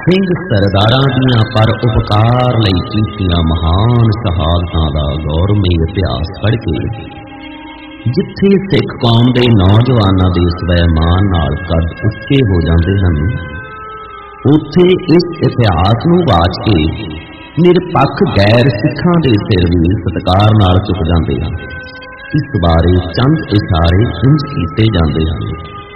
ਸਿੰਘ ਸਰਦਾਰਾਂ ਦੀਆਂ ਪਰ ਉਪਕਾਰ ਲਈ ਕੀਤੀਆਂ ਮਹਾਨ ਸ਼ਹਾਦਤਾਂ ਦਾ ਗੌਰਵਮਈ ਇਤਿਹਾਸ ਪੜ੍ਹ ਕੇ ਜਿੱਥੇ ਸਿੱਖ ਕੌਮ ਦੇ ਨੌਜਵਾਨਾਂ ਦੇ ਸਵੈਮਾਨ ਨਾਲ ਕੱਦ ਉੱਚੇ ਹੋ ਜਾਂਦੇ ਹਨ, ਉੱਥੇ ਇਸ ਇਤਿਹਾਸ ਨੂੰ ਵਾਚ ਕੇ ਨਿਰਪੱਖ ਗੈਰ ਸਿੱਖਾਂ ਦੇ ਸਿਰ ਵੀ ਸਤਿਕਾਰ ਨਾਲ ਝੁਕ ਜਾਂਦੇ ਹਨ। ਇਸ ਬਾਰੇ ਚੰਦ ਇਸ਼ਾਰੇ ਇੰਝ ਕੀਤੇ ਜਾਂਦੇ ਹਨ।